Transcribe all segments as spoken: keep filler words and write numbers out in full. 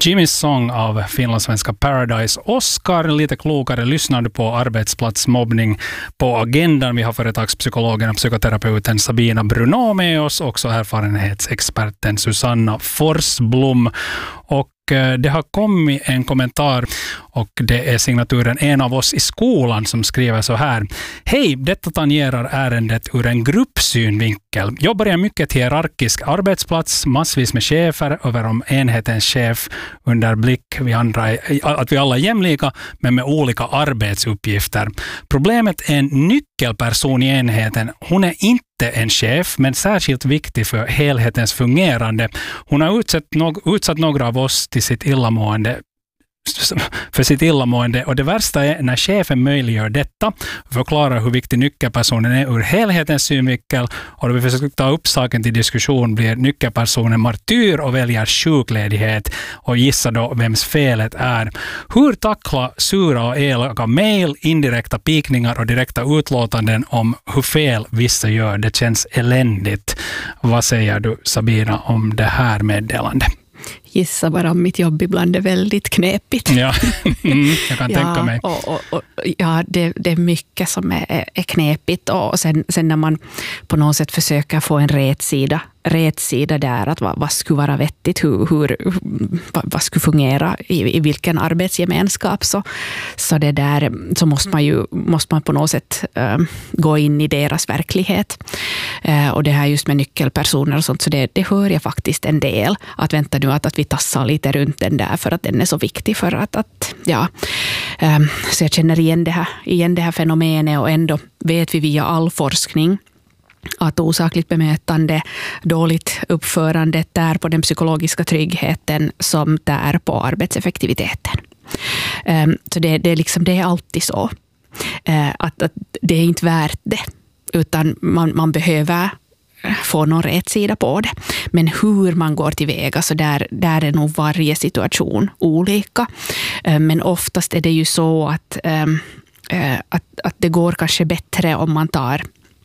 Jimmys sång av finlandssvenska Paradise Oscar, lite klokare, lyssnade på arbetsplatsmobbning på agendan. Vi har företagspsykologen och psykoterapeuten Sabina Bruno med oss, också erfarenhetsexperten Susanna Forsblom. Och det har kommit en kommentar och det är signaturen en av oss i skolan som skriver så här. Hej, detta tangerar ärendet ur en gruppsynvinkel. Jobbar i en mycket hierarkisk arbetsplats, massvis med chefer över om enhetens chef under blick vi andra är, att vi alla är jämlika men med olika arbetsuppgifter. Problemet är en nyckelperson i enheten. Hon är inte en chef, men särskilt viktig för helhetens fungerande. Hon har utsatt, no- utsatt några av oss till sitt illamående för sitt illamående, och det värsta är när chefen möjliggör detta, förklarar hur viktig nyckelpersonen är ur helhetens synvinkel, och då vi försöker ta upp saken till diskussion blir nyckelpersonen martyr och väljer sjukledighet och gissa då vems felet är. Hur tackla sura och elaka mejl, indirekta pikningar och direkta utlåtanden om hur fel vissa gör? Det känns eländigt. Vad säger du, Sabina, om det här meddelandet? Gissa bara om mitt jobb ibland är väldigt knepigt. Ja, mm, jag kan ja, tänka mig. Och, och, och, ja, det, det är mycket som är, är knepigt. Och sen, sen när man på något sätt försöker få en rätsida, rätsida där, att vad, vad skulle vara vettigt, hur, hur, vad, vad skulle fungera i, i vilken arbetsgemenskap, så, så, det där, så måste man ju måste man på något sätt äh, gå in i deras verklighet. Äh, och det här just med nyckelpersoner och sånt, så det, det hör jag faktiskt en del. Att vänta nu att, att vi tassar lite runt den där för att den är så viktig för att, att ja. Äh, så jag känner igen det här, igen det här fenomenet, och ändå vet vi via all forskning att osakligt bemötande, dåligt uppförande tär på den psykologiska tryggheten som tär på arbetseffektiviteten. Um, så det, det, är liksom, det är alltid så. Uh, att, att det är inte värt det, utan man, man behöver få någon rätt sida på det. Men hur man går tillväga, så där, där är nog varje situation olika. Uh, men oftast är det ju så att, um, uh, att, att det går kanske bättre om man tar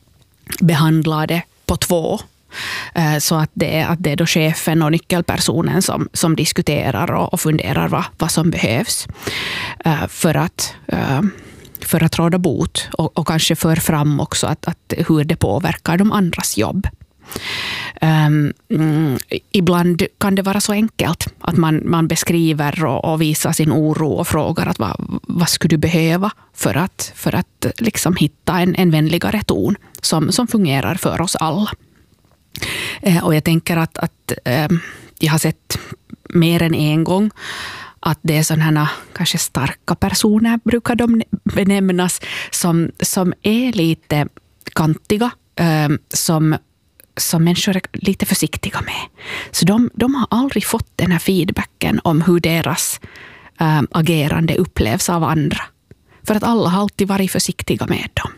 behandla det på två. Så att det är, att det är då chefen och nyckelpersonen som, som diskuterar och, och funderar vad, vad som behövs för att, för att råda bot, och, och kanske för fram också att, att hur det påverkar de andras jobb. Um, mm, ibland kan det vara så enkelt att man, man beskriver och, och visar sin oro och frågar att vad, vad skulle du behöva för att, för att liksom hitta en, en vänligare ton som, som fungerar för oss alla. Uh, och jag tänker att, att uh, jag har sett mer än en gång att det är sådana här kanske starka personer, brukar de benämnas, som, som är lite kantiga, uh, som som människor är lite försiktiga med. Så de, de har aldrig fått den här feedbacken om hur deras äh, agerande upplevs av andra. För att alla har alltid varit försiktiga med dem.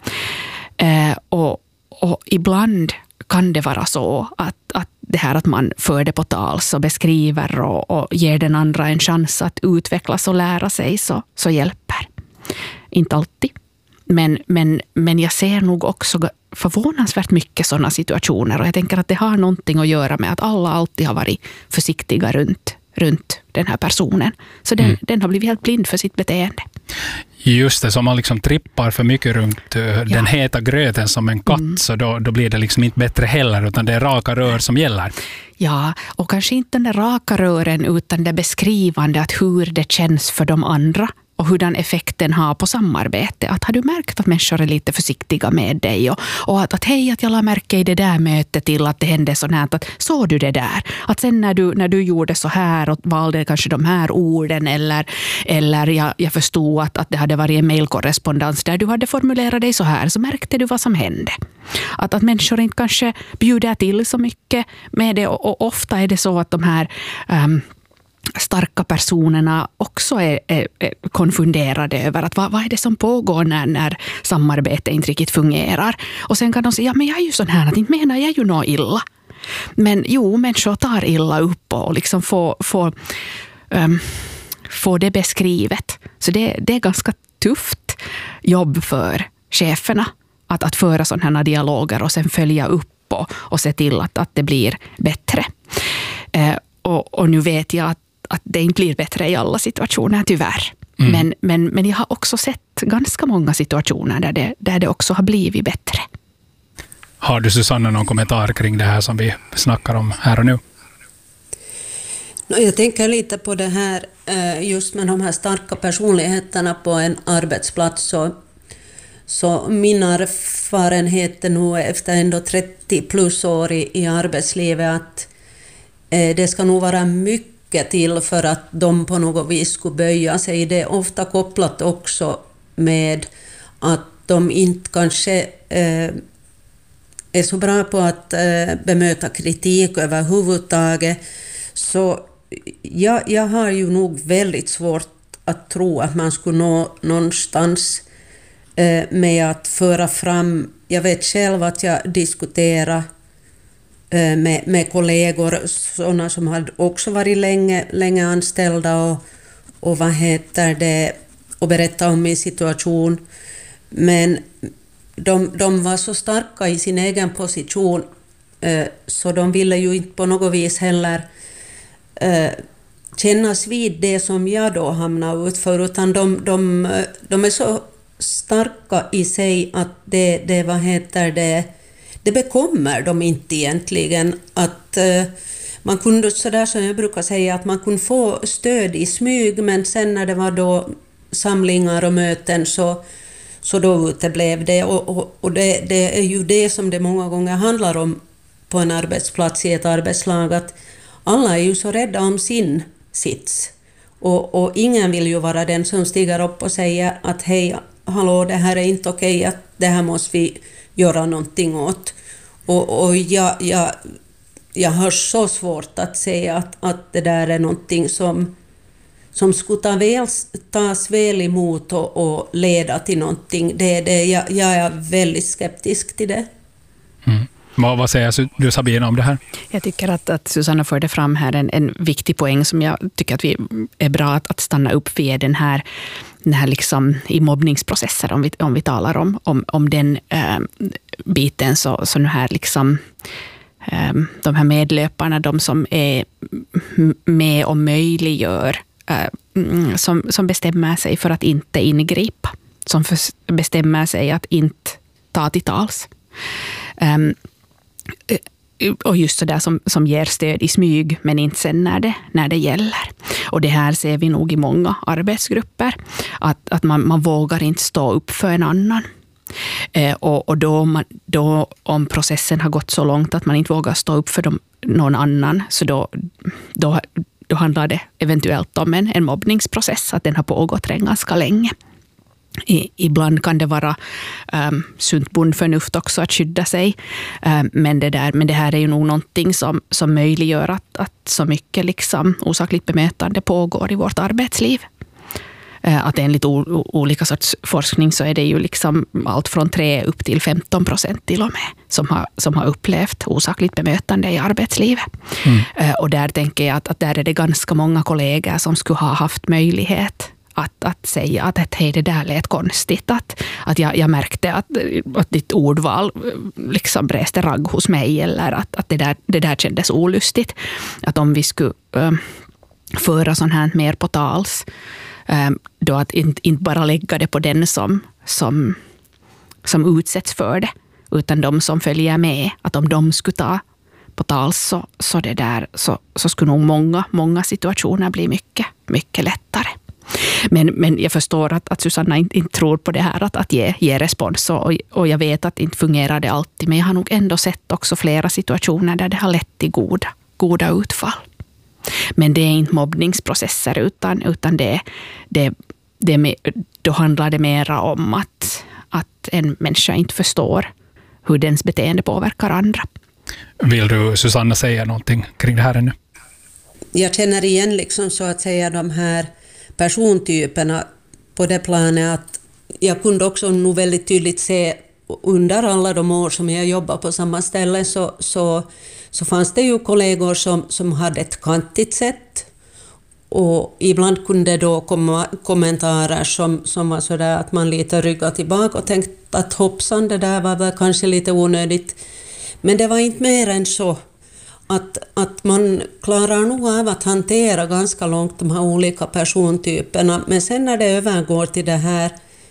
Äh, och, och ibland kan det vara så att, att det här att man för det på tals och beskriver och, och ger den andra en chans att utvecklas och lära sig, så, så hjälper. Inte alltid. Men, men, men jag ser nog också förvånansvärt mycket sådana situationer, och jag tänker att det har någonting att göra med att alla alltid har varit försiktiga runt, runt den här personen. Så den, mm. den har blivit helt blind för sitt beteende. Just det, som man liksom trippar för mycket runt uh, ja. den heta gröten som en katt, mm. så då, då blir det liksom inte bättre heller, utan det är raka rör som gäller. Ja, och kanske inte den där raka rören, utan det beskrivande att hur det känns för de andra och hur den effekten har på samarbete. Att har du märkt att människor är lite försiktiga med dig, och, och att, att hej, att jag la märke i det där mötet till att det hände sånt här, att såg du det där? Att sen när du, när du gjorde så här och valde kanske de här orden, eller, eller jag, jag förstod att, att det hade varit en mejlkorrespondens där du hade formulerat dig så här, så märkte du vad som hände. Att, att människor inte kanske bjuder till så mycket med det, och, och ofta är det så att de här um, starka personerna också är, är, är konfunderade över att vad, vad är det som pågår när, när samarbete inte riktigt fungerar. Och sen kan de säga, ja men jag är ju sån här att inte menar jag ju något illa. Men jo, människor tar illa upp och liksom får, får, um, får det beskrivet. Så det, det är ganska tufft jobb för cheferna att, att föra sådana här dialoger och sen följa upp och, och se till att, att det blir bättre. Uh, och, och nu vet jag att att det inte blir bättre i alla situationer, tyvärr. Mm. Men, men, men jag har också sett ganska många situationer där det, där det också har blivit bättre. Har du, Susanna, någon kommentar kring det här som vi snackar om här och nu? Jag tänker lite på det här just med de här starka personligheterna på en arbetsplats. Så, så min erfarenhet nu efter ändå trettio plus år i, i arbetslivet att eh, det ska nog vara mycket till för att de på något vis skulle böja sig. Det är ofta kopplat också med att de inte kanske eh, är så bra på att eh, bemöta kritik överhuvudtaget. Så jag, jag har ju nog väldigt svårt att tro att man skulle nå någonstans eh, med att föra fram. Jag vet själv att jag diskuterar eh, med, med kollegor, sådana som har också varit länge, länge anställda och, och vad heter det, och berätta om min situation. Men de, de var så starka i sin egen position eh, så de ville ju inte på något vis heller eh, kännas vid det som jag då hamnade ut för, utan de, de, de är så starka i sig att det, det, vad heter det, det bekommer de inte egentligen. Att eh, man kunde, sådär som jag brukar säga, att man kunde få stöd i smyg, men sen när det var då samlingar och möten så Så då uteblev det, och, och, och det, det är ju det som det många gånger handlar om på en arbetsplats i ett arbetslag, att alla är ju så rädda om sin sits. Och, och ingen vill ju vara den som stiger upp och säger att hej, hallå, det här är inte okej, att det här måste vi göra någonting åt. Och, och jag, jag, jag har så svårt att säga att, att det där är någonting som som skulle ta väl, tas väl emot och, och leda till någonting. Det, det, jag, jag är väldigt skeptisk till det. Mm. Vad, vad säger du, Sabina, om det här? Jag tycker att, att Susanna förde fram här en, en viktig poäng som jag tycker att vi är bra att, att stanna upp vid den här, den här liksom, i mobbningsprocesser, om vi, om vi talar om, om, om den äh, biten, så, så nu här liksom äh, de här medlöparna, de som är med och möjliggör, Som, som bestämmer sig för att inte ingripa, som för, bestämmer sig att inte ta till tals. Um, och just så där som, som ger stöd i smyg, men inte sen när det, när det gäller. Och det här ser vi nog i många arbetsgrupper, att, att man, man vågar inte stå upp för en annan. Eh, och och då, man, då om processen har gått så långt att man inte vågar stå upp för dem, någon annan, så då, då Då handlar det eventuellt om en, en mobbningsprocess, att den har pågått redan ganska länge. I, ibland kan det vara um, sunt bondförnuft också att skydda sig, um, men, det där, men det här är ju nog någonting som, som möjliggör att, att så mycket liksom osakligt bemötande pågår i vårt arbetsliv. Uh, att enligt o, olika sorts forskning så är det ju liksom allt från tre upp till femton procent till och med som har, som har upplevt osakligt bemötande i arbetslivet. Mm. Uh, och där tänker jag att, att där är det ganska många kollegor som skulle ha haft möjlighet att, att säga att, att hej, det där lät konstigt. Att, att jag, jag märkte att, att ditt ordval liksom reste ragg hos mig, eller att, att det, där, det där kändes olustigt. Att om vi skulle uh, föra sånt här mer på tals, då att inte, inte bara lägga det på den som, som, som utsätts för det, utan de som följer med, att om de skulle ta på tals så, så, det där, så, så skulle nog många, många situationer bli mycket, mycket lättare. Men, men jag förstår att, att Susanna inte, inte tror på det här att, att ge, ge respons, och, och jag vet att det inte fungerar det alltid, men jag har nog ändå sett också flera situationer där det har lett till goda, goda utfall. Men det är inte mobbningsprocesser, utan, utan det, det, det, då handlar det mer om att, att en människa inte förstår hur dens beteende påverkar andra. Vill du, Susanna, säga någonting kring det här ännu? Jag känner igen liksom så att säga de här persontyperna på det planet att jag kunde också nog väldigt tydligt se under alla de år som jag jobbar på samma ställe, så, så, så fanns det ju kollegor som, som hade ett kantigt sätt, och ibland kunde det då komma kommentarer som, som var sådär att man lite ryggade tillbaka och tänkte att hoppsan, det där var väl kanske lite onödigt, men det var inte mer än så. att, att man klarar nog av att hantera ganska långt de här olika persontyperna, men sen när det övergår till det här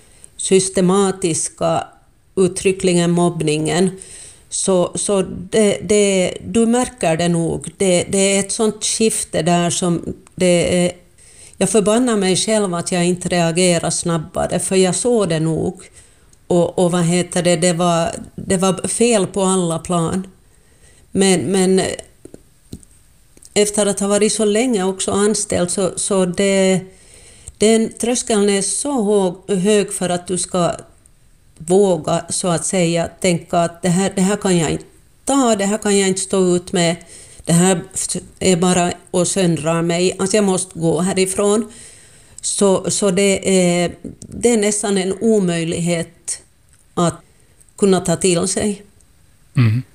systematiska uttryckligen mobbningen, så, så det, det, du märker det nog. Det, det är ett sånt skifte där som det är, jag förbannar mig själv att jag inte reagerar snabbare, för jag såg det nog. Och, och vad heter det, det var, det var fel på alla plan. Men, men efter att ha varit så länge också anställd, så, så det, den tröskeln är så hög för att du ska våga, så att säga, tänka att det här, det här kan jag inte ta, det här kan jag inte stå ut med, det här är bara och söndrar mig, alltså jag måste gå härifrån. Så, så det, är, det är nästan en omöjlighet att kunna ta till sig. Mm.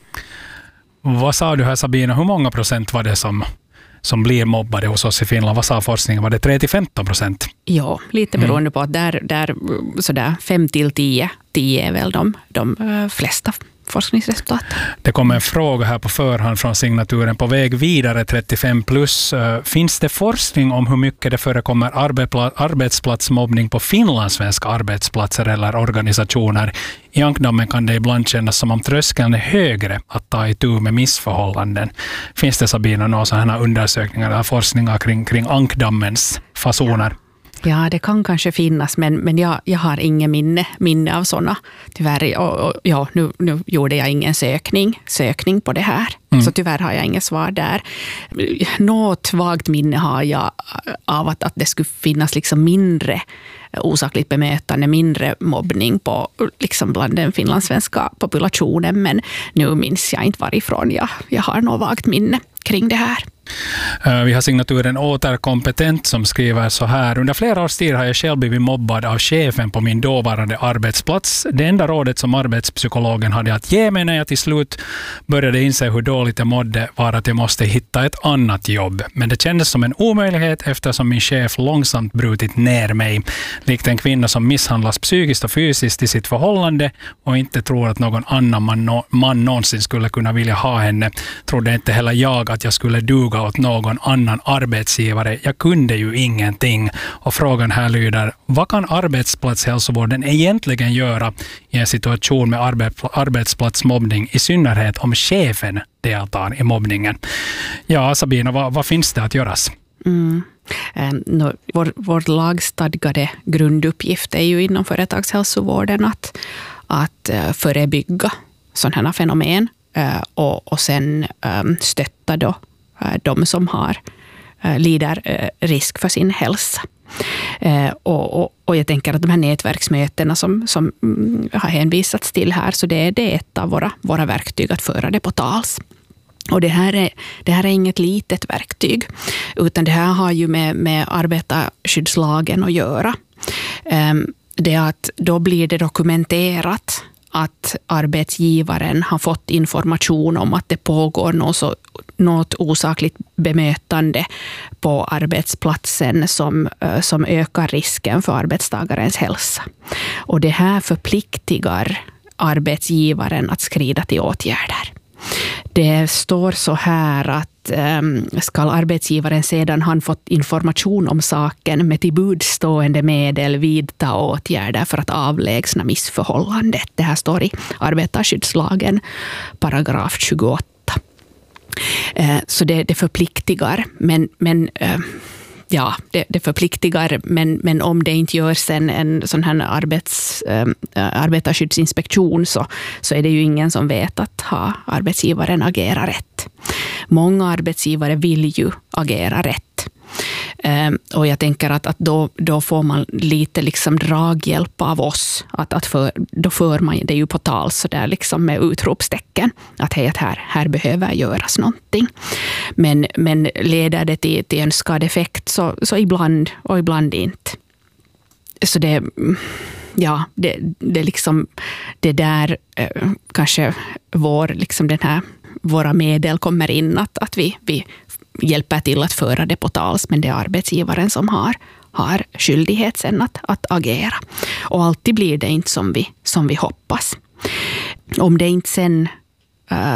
Vad sa du här, Sabina, hur många procent var det som, som blir mobbade hos oss i Finland? Vad sa forskningen? Var det tre till femton procent? Ja, lite beroende mm. på att där, där sådär fem till tio, tio är väl de, de flesta forskningsresultat. Det kommer en fråga här på förhand från signaturen på väg vidare trettiofem plus. Finns det forskning om hur mycket det förekommer arbetsplatsmobbning på finlandssvenska arbetsplatser eller organisationer? I ankdammen kan det ibland kännas som om tröskeln är högre att ta itu med missförhållanden. Finns det, Sabina, några sådana undersökningar eller forskningar kring, kring ankdammens fasoner? Ja, det kan kanske finnas, men, men jag, jag har ingen minne, minne av sådana. Tyvärr, och, och, ja, nu, nu gjorde jag ingen sökning, sökning på det här. Mm. Så tyvärr har jag inget svar där. Något vagt minne har jag av att, att det skulle finnas liksom mindre osakligt bemötande, mindre mobbning på, liksom bland den finlandssvenska populationen. Men nu minns jag inte varifrån jag, jag har något vagt minne kring det här. Vi har signaturen återkompetent som skriver så här: under flera års tid har jag själv blivit mobbad av chefen på min dåvarande arbetsplats. Det enda rådet som arbetspsykologen hade att ge mig när jag till slut började inse hur dåligt jag mådde var att jag måste hitta ett annat jobb. Men det kändes som en omöjlighet eftersom min chef långsamt brutit ner mig. Likt en kvinna som misshandlas psykiskt och fysiskt i sitt förhållande och inte tror att någon annan man, no- man någonsin skulle kunna vilja ha henne, trodde inte heller jag att jag skulle duga åt någon annan arbetsgivare. Jag kunde ju ingenting. Och frågan här lyder: vad kan arbetsplatshälsovården egentligen göra i en situation med arbetsplatsmobbning, i synnerhet om chefen deltar i mobbningen? Ja, Sabina, vad, vad finns det att göras? Mm. No, vår, vår lagstadgade grunduppgift är ju inom företagshälsovården att, att förebygga sådana här fenomen och, och sen stötta då de som har lider risk för sin hälsa. Och, och, och jag tänker att de här nätverksmötena som, som har hänvisats till här, så det, det är ett av våra, våra verktyg att föra det på tals. Och det här är, det här är inget litet verktyg, utan det här har ju med, med arbetarskyddslagen att göra. Det är att då blir det dokumenterat att arbetsgivaren har fått information om att det pågår något, så, något osakligt bemötande på arbetsplatsen som, som ökar risken för arbetstagarens hälsa. Och det här förpliktigar arbetsgivaren att skrida till åtgärder. Det står så här att um, ska arbetsgivaren sedan han fått information om saken med tillbudstående medel vidta åtgärder för att avlägsna missförhållandet. Det här står i arbetarskyddslagen, paragraf tjugoåtta. Uh, så det, det förpliktigar, men, men uh, ja, det, det förpliktigar, men, men om det inte görs en, en sån här arbets, äh, arbetarskyddsinspektion så, så är det ju ingen som vet att ha arbetsgivaren agerar rätt. Många arbetsgivare vill ju agera rätt. Äh, och jag tänker att, att då, då får man lite liksom draghjälp av oss. Att, att för, då för man det ju på tal så där liksom med utropstecken. Att, hej, att här, här behöver göras någonting. Men, men leder det till, till önskad effekt så, så ibland och ibland inte. Så det, ja, det, det liksom det där eh, kanske vår, liksom den här, våra medel kommer in. Att, att vi, vi hjälper till att föra det på tals, men det är arbetsgivaren som har, har skyldighet sen att, att agera. Och alltid blir det inte som vi, som vi hoppas. Om det inte sen äh,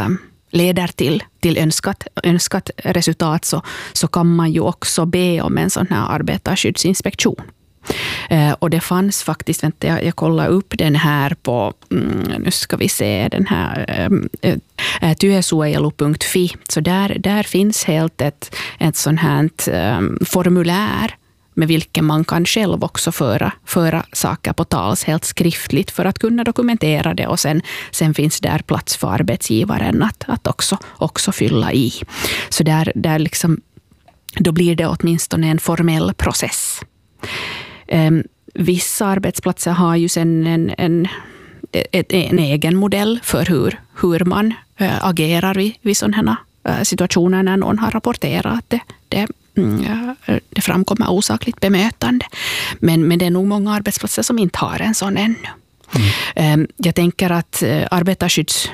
leder till, till önskat, önskat resultat, så, så kan man ju också be om en sån här arbetarskyddsinspektion. Eh, och det fanns faktiskt, vänta, jag, jag kollar upp den här på, mm, nu ska vi se, den här eh, eh, työsuojelu punkt fi, så där, där finns helt ett, ett sånt här eh, formulär med vilken man kan själv också föra, föra saker på tals helt skriftligt för att kunna dokumentera det, och sen, sen finns där plats för arbetsgivaren att, att också, också fylla i. Så där, där liksom, då blir det åtminstone en formell process. Um, vissa arbetsplatser har ju sen en, en, en, en egen modell för hur, hur man uh, agerar vid, vid sådana uh, situationer när någon har rapporterat att det, det, mm, det framkommer osakligt bemötande. Men, men det är nog många arbetsplatser som inte har en sån ännu. Mm. Um, jag tänker att uh, arbetarskydds